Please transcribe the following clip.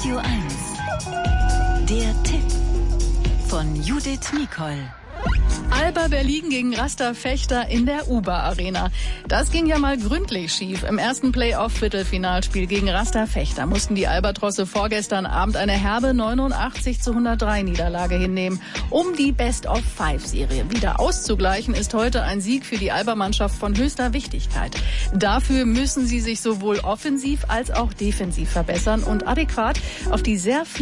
Radio 1. Der Tipp von Judith Nicol. Alba Berlin gegen Rasta Fechter in der UBA Arena. Das ging ja mal gründlich schief. Im ersten Playoff-Viertelfinalspiel gegen Rasta Fechter mussten die Albatrosse vorgestern Abend eine herbe 89:103 Niederlage hinnehmen. Um die Best-of-5-Serie wieder auszugleichen, ist heute ein Sieg für die Alba-Mannschaft von höchster Wichtigkeit. Dafür müssen sie sich sowohl offensiv als auch defensiv verbessern und adäquat auf die sehr